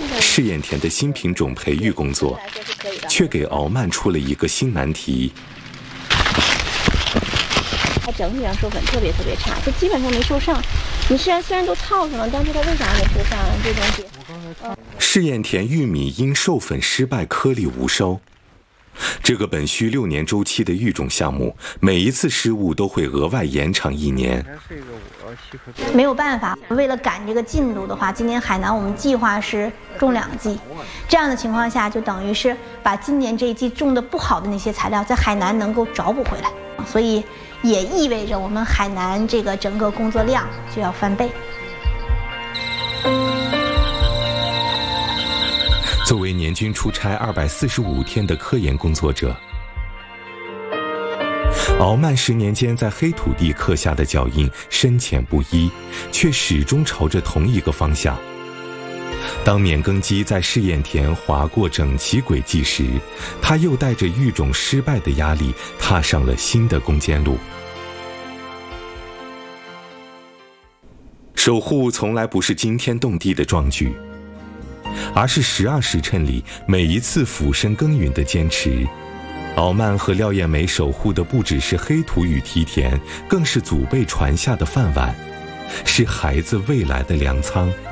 试验田的新品种培育工作，却给敖曼出了一个新难题。 它整体上授粉特别差，它基本上没受上。你虽然都套上了，但是它为啥没受上啊？这东西。 试验田玉米因授粉失败颗粒无收。这个本需6年周期的育种项目，每一次失误都会额外延长1年。 没有办法，为了赶这个进度的话，今年海南我们计划是种2季，这样的情况下，就等于是把今年这一季种的不好的那些材料，在海南能够找补回来，所以也意味着我们海南这个整个工作量就要翻倍。 作为年均出差245天的科研工作者，敖曼10年间在黑土地刻下的脚印深浅不一，却始终朝着同一个方向。当免耕机在试验田划过整齐轨迹时，他又带着育种失败的压力踏上了新的攻坚路。守护从来不是惊天动地的壮举，而是12时辰里每一次俯身耕耘的坚持。敖曼和廖艳梅守护的不只是黑土与梯田，更是祖辈传下的饭碗，是孩子未来的粮仓。